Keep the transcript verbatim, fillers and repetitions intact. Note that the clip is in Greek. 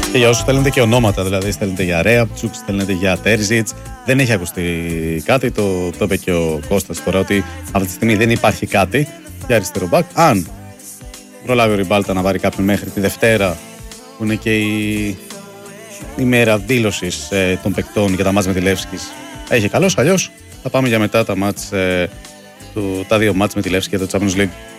Και για όσους θέλετε και ονόματα, δηλαδή θέλετε για Ρέαπτσουκ, θέλετε για Τέρζιτς, δεν έχει ακουστεί κάτι. Το, το είπε και ο Κώστας τώρα ότι αυτή τη στιγμή δεν υπάρχει κάτι για αριστερό μπακ. Αν προλάβει ο Ριμπάλτα να βάλει κάποιον μέχρι τη Δευτέρα, που είναι και η, η μέρα δήλωσης ε, των παικτών για τα μάτς με τη Λεύσκης, έχει καλώς. Αλλιώς θα πάμε για μετά τα, μάτς, ε, του, τα δύο μάτς με τη Λεύσκη για το Champions League.